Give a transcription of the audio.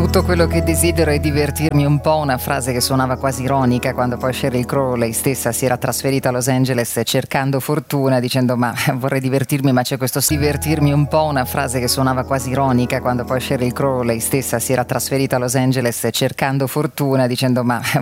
Tutto quello che desidero è divertirmi un po', una frase che suonava quasi ironica quando poi Sheryl Crow lei stessa si era trasferita a Los Angeles cercando fortuna, dicendo ma vorrei divertirmi ma c'è questo divertirmi un po', una frase che suonava quasi ironica quando poi Sheryl Crow lei stessa si era trasferita a Los Angeles cercando fortuna, dicendo ma